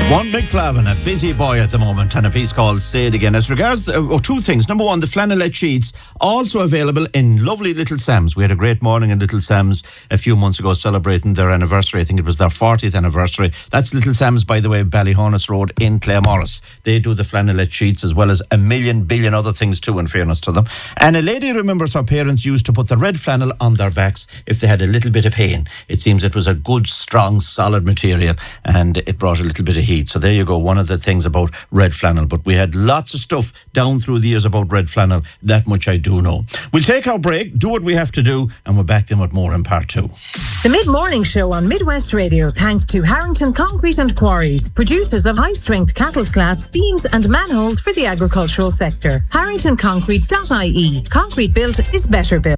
One big Flavin, a busy boy at the moment, and a piece called Say It Again. As regards two things. Number one, the flannelette sheets also available in lovely Little Sam's. We had a great morning in Little Sam's a few months ago celebrating their anniversary. I think it was their 40th anniversary. That's Little Sam's, by the way, Ballyhonus Road in Claremorris. They do the flannelette sheets as well as a million billion other things too, in fairness to them. And a lady remembers her parents used to put the red flannel on their backs if they had a little bit of pain. It seems it was a good, strong, solid material, and it brought a little bit of heat. So there you go, one of the things about red flannel. But we had lots of stuff down through the years about red flannel. That much I do know. We'll take our break, do what we have to do, and we're back then with more in part two. The Mid-Morning Show on Midwest Radio, thanks to Harrington Concrete and Quarries, producers of high-strength cattle slats, beams and manholes for the agricultural sector. HarringtonConcrete.ie. Concrete built is better built.